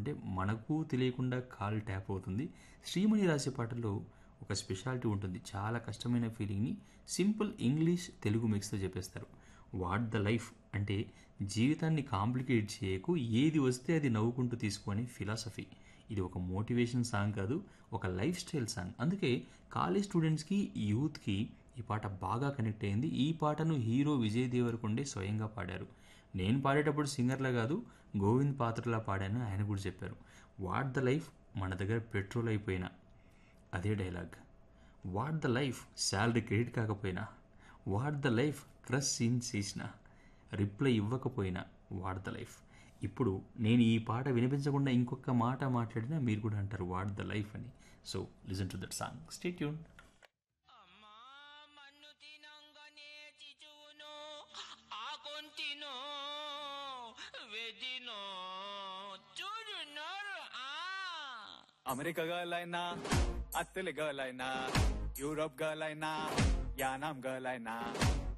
అంటే మనకు తెలియకుండా కాల్ ట్యాప్ అవుతుంది. శ్రీమణి రాసే పాటల్లో ఒక స్పెషాలిటీ ఉంటుంది. చాలా కష్టమైన ఫీలింగ్ని సింపుల్ ఇంగ్లీష్ తెలుగు మిక్స్తో చెప్పేస్తారు. వాట్ ద లైఫ్ అంటే జీవితాన్ని కాంప్లికేట్ చేయకు, ఏది వస్తే అది నవ్వుకుంటూ తీసుకొని ఫిలాసఫీ. ఇది ఒక మోటివేషన్ సాంగ్ కాదు, ఒక లైఫ్ స్టైల్ సాంగ్. అందుకే కాలేజ్ స్టూడెంట్స్కి, యూత్కి ఈ పాట బాగా కనెక్ట్ అయింది. ఈ పాటను హీరో విజయ్ దేవరకొండే స్వయంగా పాడారు. నేను పాడేటప్పుడు సింగర్లా కాదు, గోవింద్ పాత్రలా పాడాను, ఆయన కూడా చెప్పారు. వాట్ ద లైఫ్ మన దగ్గర పెట్రోల్ అయిపోయినా అదే dialogue. What the life salary credit కాకపోయినా, what the life crush scene చేసిన, రిప్లై ఇవ్వకపోయినా వాట్ ద లైఫ్. ఇప్పుడు నేను ఈ పాట వినిపించకుండా ఇంకొక మాట మాట్లాడినా మీరు కూడా అంటారు వాట్ ద లైఫ్ అని. So listen to that song, stay tune. అమ్మా మన్ను తినంగనే చిచువును ఆకొంటినో వెదినో చూడున్నారు అమెరికా గర్ల్ అయినా, అత్తలి గర్ల్ అయినా, యూరోప్ గర్ల్ అయినా, యానాం గర్ల్ అయినా,